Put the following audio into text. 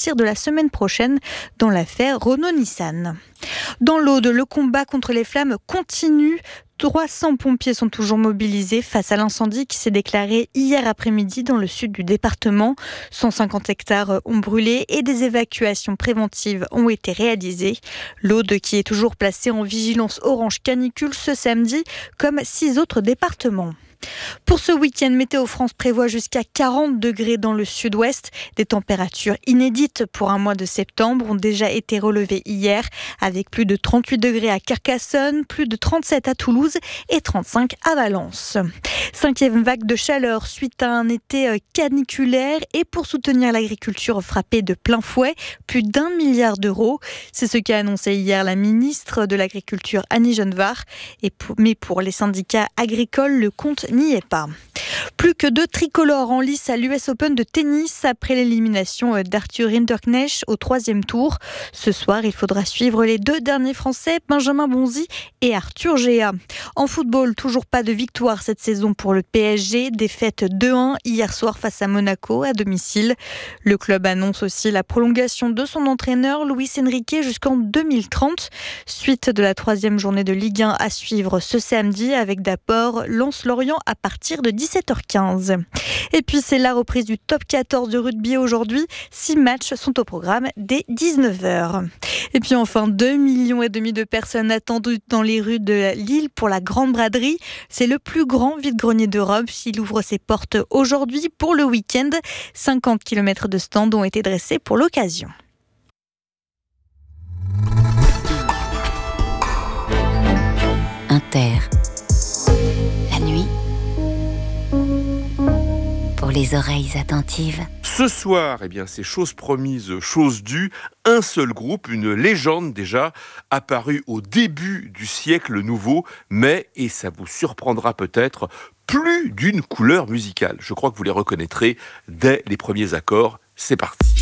partir de la semaine prochaine dans l'affaire Renault-Nissan. Dans l'Aude, le combat contre les flammes continue. 300 pompiers sont toujours mobilisés face à l'incendie qui s'est déclaré hier après-midi dans le sud du département. 150 hectares ont brûlé et des évacuations préventives ont été réalisées. L'Aude qui est toujours placée en vigilance orange canicule ce samedi, comme 6 autres départements. Pour ce week-end, Météo France prévoit jusqu'à 40 degrés dans le sud-ouest. Des températures inédites pour un mois de septembre ont déjà été relevées hier, avec plus de 38 degrés à Carcassonne, plus de 37 à Toulouse et 35 à Valence. 5e vague de chaleur suite à un été caniculaire et pour soutenir l'agriculture frappée de plein fouet, plus d'1 milliard d'euros. C'est ce qu'a annoncé hier la ministre de l'Agriculture Annie Genevard. Mais pour les syndicats agricoles, le compte n'y est pas. Plus que 2 tricolores en lice à l'US Open de tennis après l'élimination d'Arthur Rinderknecht au 3e tour. Ce soir, il faudra suivre les 2 derniers Français, Benjamin Bonzi et Arthur Géa. En football, toujours pas de victoire cette saison pour le PSG. Défaite 2-1 hier soir face à Monaco à domicile. Le club annonce aussi la prolongation de son entraîneur Luis Enrique jusqu'en 2030. Suite de la 3e journée de Ligue 1 à suivre ce samedi avec d'abord Lens-Lorient à partir de 17h15. Et puis c'est la reprise du top 14 de rugby aujourd'hui. 6 matchs sont au programme dès 19h. Et puis enfin, 2,5 millions de personnes attendues dans les rues de Lille pour la Grande Braderie. C'est le plus grand vide-grenier d'Europe. Il ouvre ses portes aujourd'hui pour le week-end. 50 km de stands ont été dressés pour l'occasion. Inter. La nuit. Pour les oreilles attentives. Ce soir, c'est chose promise, chose due. Un seul groupe, une légende déjà, apparue au début du siècle nouveau, mais, et ça vous surprendra peut-être, plus d'une couleur musicale. Je crois que vous les reconnaîtrez dès les premiers accords. C'est parti.